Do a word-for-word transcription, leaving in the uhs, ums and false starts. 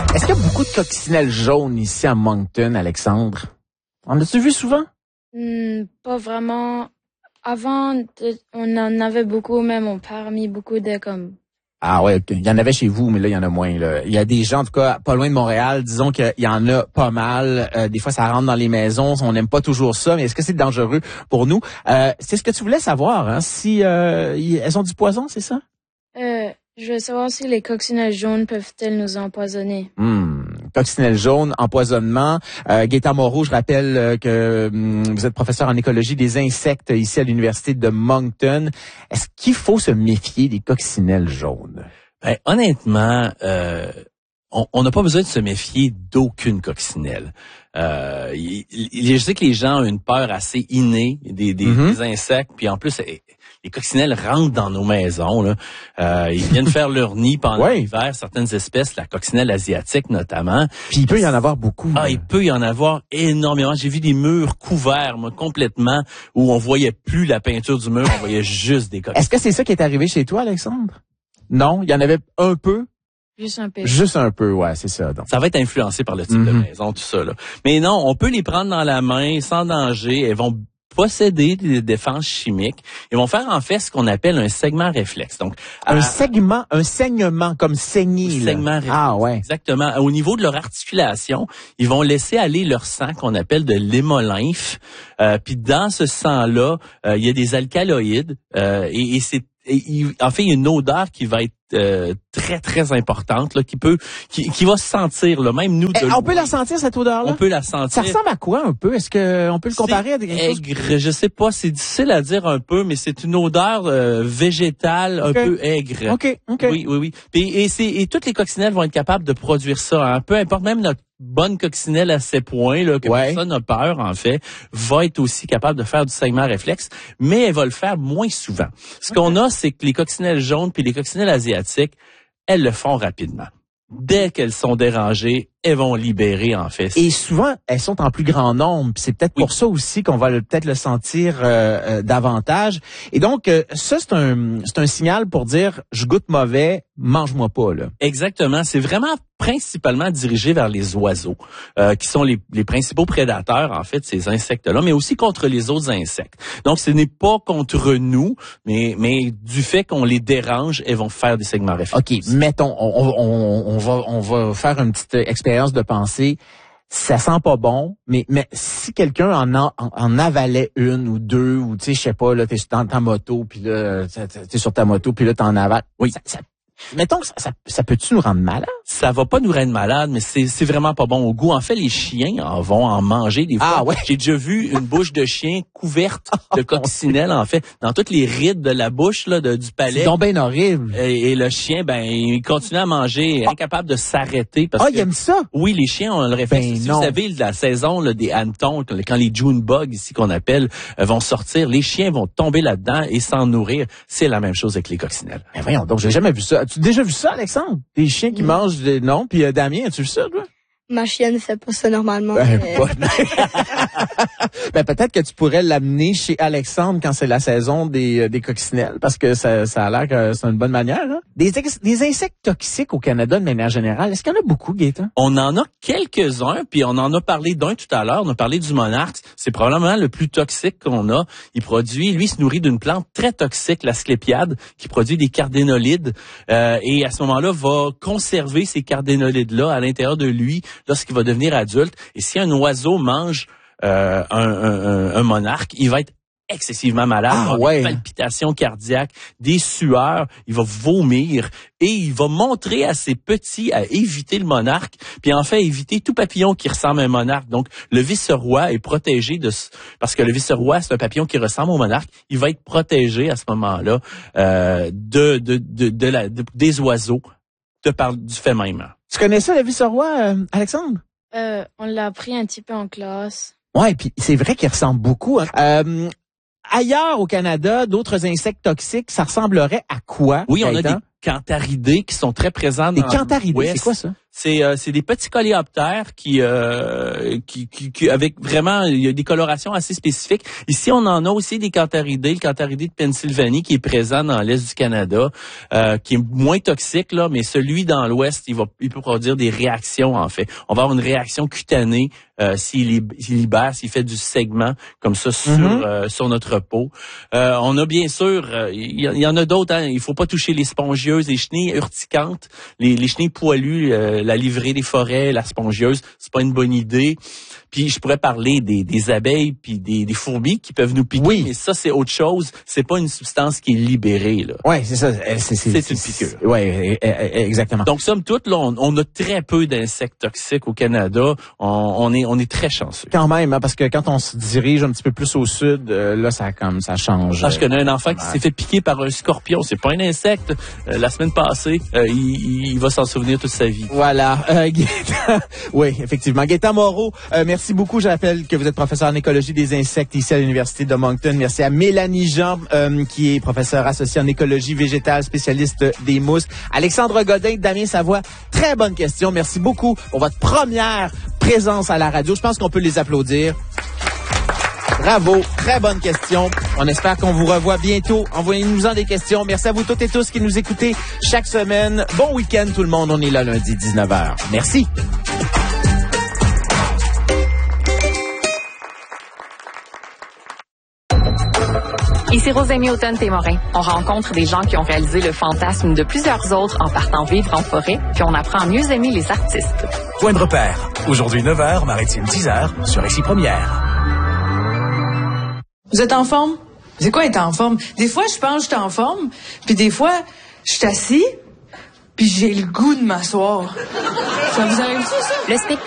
Est-ce qu'il y a beaucoup de coccinelles jaunes ici à Moncton, Alexandre? En as-tu vu souvent? Hmm, pas vraiment. Avant, de- on en avait beaucoup, même mon père a mis beaucoup de comme... Ah ouais, il y en avait chez vous, mais là, il y en a moins. Là. Il y a des gens, en tout cas, pas loin de Montréal, disons qu'il y en a pas mal. Euh, des fois, ça rentre dans les maisons, on n'aime pas toujours ça, mais est-ce que c'est dangereux pour nous? Euh, c'est ce que tu voulais savoir, hein? Si euh, y- elles ont du poison, c'est ça? Euh, je veux savoir si les coccinelles jaunes peuvent-elles nous empoisonner. Hmm. Coccinelle jaune, empoisonnement. Euh, Gaëtan Moreau, je rappelle euh, que hum, vous êtes professeur en écologie des insectes ici à l'Université de Moncton. Est-ce qu'il faut se méfier des coccinelles jaunes? Ben, honnêtement, euh, on n'a pas besoin de se méfier d'aucune coccinelle. Euh, il, il, je sais que les gens ont une peur assez innée des, des, mm-hmm. des insectes, puis en plus, les coccinelles rentrent dans nos maisons. Là. Euh, ils viennent faire leur nid pendant ouais. l'hiver, certaines espèces, la coccinelle asiatique notamment. Puis il peut y en avoir beaucoup. Ah, là. Il peut y en avoir énormément. J'ai vu des murs couverts, moi, complètement, où on voyait plus la peinture du mur, on voyait juste des coccinelles. Est-ce que c'est ça qui est arrivé chez toi, Alexandre? Non, il y en avait un peu. Juste un peu. Juste un peu, ouais, c'est ça. Donc. Ça va être influencé par le type mm-hmm. de maison, tout ça. Là. Mais non, on peut les prendre dans la main sans danger. Elles vont posséder des défenses chimiques. Ils vont faire en fait ce qu'on appelle un segment réflexe. Donc un à, segment, un saignement comme saigner. Un segment réflexe. Ah ouais. Exactement. Au niveau de leur articulation, ils vont laisser aller leur sang qu'on appelle de l'hémolymphe. Euh, puis dans ce sang-là, euh, il y a des alcaloïdes euh, et, et c'est et, il, en fait il y a une odeur qui va être Euh, très très importante là, qui peut qui, qui va se sentir là, même nous de eh, on peut la sentir cette odeur là. On peut la sentir. Ça ressemble à quoi un peu? Est-ce que on peut le comparer c'est à des aigre, choses... je sais pas, c'est difficile à dire un peu, mais c'est une odeur euh, végétale okay. un peu aigre. OK, OK. Oui, oui, oui. Et, et c'est et toutes les coccinelles vont être capables de produire ça, hein. Peu importe, même notre bonne coccinelle à ces points là que ouais. personne n'a peur en fait, va être aussi capable de faire du segment réflexe, mais elle va le faire moins souvent. Ce okay. qu'on a, c'est que les coccinelles jaunes puis les coccinelles asiatiques, elles le font rapidement. Dès qu'elles sont dérangées, elles vont libérer en fait. Et souvent, elles sont en plus grand nombre. C'est peut-être oui. pour ça aussi qu'on va le, peut-être le sentir euh, euh, davantage. Et donc, euh, ça, c'est un, c'est un signal pour dire, je goûte mauvais, mange-moi pas. Là. Exactement. C'est vraiment principalement dirigé vers les oiseaux, euh, qui sont les, les principaux prédateurs, en fait, de ces insectes-là, mais aussi contre les autres insectes. Donc, ce n'est pas contre nous, mais, mais du fait qu'on les dérange, elles vont faire des segments réflexes. OK, mettons, on, on, on, va, on va faire une petite expérience de pensée. Ça sent pas bon, mais mais si quelqu'un en, en en avalait une ou deux, ou tu sais, je sais pas, là, t'es dans ta moto, puis là, t'es sur ta moto, puis là, t'en avales. Oui. Ça, ça, mettons que ça, ça, ça peut-tu nous rendre malade? Ça va pas nous rendre malade, mais c'est c'est vraiment pas bon au goût. En fait, les chiens en vont en manger des fois. Ah ouais. J'ai déjà vu une bouche de chien couverte de coccinelle, en fait, dans toutes les rides de la bouche là de, du palais. C'est donc bien horrible. Et, et le chien, ben, il continue à manger, ah. incapable de s'arrêter. Parce ah, que, il aime ça? Oui, les chiens ont le réflexe. Ben si non. Vous savez, la saison là, des hannetons, quand les June bugs, ici qu'on appelle, euh, vont sortir, les chiens vont tomber là-dedans et s'en nourrir. C'est la même chose avec les coccinelles. Ben voyons donc, j'ai jamais vu ça. As-tu déjà vu ça, Alexandre? Des chiens qui mmh. mangent des... Non, puis euh, Damien, as-tu vu ça, toi? Ma chienne ne fait pas ça normalement. Ben, mais... pas... ben peut-être que tu pourrais l'amener chez Alexandre quand c'est la saison des, des coccinelles, parce que ça, ça a l'air que c'est une bonne manière. Hein? Des, des insectes toxiques au Canada de manière générale, est-ce qu'il y en a beaucoup, Gaëtan? On en a quelques-uns, puis on en a parlé d'un tout à l'heure. On a parlé du monarque. C'est probablement le plus toxique qu'on a. Il produit, lui, il se nourrit d'une plante très toxique, la sclépiade, qui produit des cardénolides. Euh, et à ce moment-là, va conserver ces cardénolides-là à l'intérieur de lui lorsqu'il va devenir adulte. Et si un oiseau mange euh, un, un, un monarque, il va être excessivement malade, ah, il va avoir ouais. des palpitations cardiaques, des sueurs, il va vomir et il va montrer à ses petits à éviter le monarque, puis en fait éviter tout papillon qui ressemble à un monarque. Donc le vice-roi est protégé de parce que le vice-roi c'est un papillon qui ressemble au monarque, il va être protégé à ce moment-là euh, de, de, de, de la de, des oiseaux de par du fait même. Tu connais ça, le vice-roi, euh, Alexandre? Euh, on l'a appris un petit peu en classe. Ouais, puis c'est vrai qu'il ressemble beaucoup. Hein. Euh, ailleurs au Canada, d'autres insectes toxiques, ça ressemblerait à quoi? Oui, on a des cantharidés qui sont très présents des dans cantharidés, c'est quoi ça? C'est euh, c'est des petits coléoptères qui, euh, qui, qui qui avec vraiment il y a des colorations assez spécifiques. Ici on en a aussi des cantharidés, le cantharidé de Pennsylvanie qui est présent dans l'est du Canada, euh, qui est moins toxique là, mais celui dans l'ouest il va il peut produire des réactions en fait. On va avoir une réaction cutanée euh, s'il s'il libère, s'il fait du segment comme ça sur mm-hmm. euh, sur notre peau. Euh, on a bien sûr il euh, y, y en a d'autres. Hein, il faut pas toucher les spongieuses, les chenilles urticantes, les les chenilles poilues. Euh, la livrée des forêts, la spongieuse, c'est pas une bonne idée. Puis je pourrais parler des, des abeilles puis des, des fourmis qui peuvent nous piquer, oui. mais ça c'est autre chose. C'est pas une substance qui est libérée là. Ouais, c'est ça. C'est, c'est, c'est une piqûre. Ouais, exactement. Donc somme toute, là, on, on a très peu d'insectes toxiques au Canada. On, on est on est très chanceux. Quand même, hein, parce que quand on se dirige un petit peu plus au sud, euh, là ça comme ça change. Ah, je connais un enfant qui s'est fait piquer par un scorpion. C'est pas un insecte. Euh, la semaine passée, euh, il, il va s'en souvenir toute sa vie. Voilà. Euh, Gaëtan, oui, effectivement. Gaëtan Moreau, euh, merci beaucoup. Je rappelle que vous êtes professeur en écologie des insectes ici à l'Université de Moncton. Merci à Mélanie Jean, euh, qui est professeure associée en écologie végétale, spécialiste des mousses. Alexandre Godin, Damien Savoie, très bonne question. Merci beaucoup pour votre première présence à la radio. Je pense qu'on peut les applaudir. Bravo, très bonne question. On espère qu'on vous revoit bientôt. Envoyez-nous-en des questions. Merci à vous toutes et tous qui nous écoutez chaque semaine. Bon week-end tout le monde. On est là lundi dix-neuf heures. Merci. Ici Rosémie Automne-Témorin. On rencontre des gens qui ont réalisé le fantasme de plusieurs autres en partant vivre en forêt, puis on apprend à mieux aimer les artistes. Point de repère. Aujourd'hui neuf heures, Maritime dix heures, sur Ici Première. Vous êtes en forme? C'est quoi être en forme? Des fois, je pense que je suis en forme, puis des fois, je suis assis, puis j'ai le goût de m'asseoir. Ça vous arrive-tu, ça? Le spectacle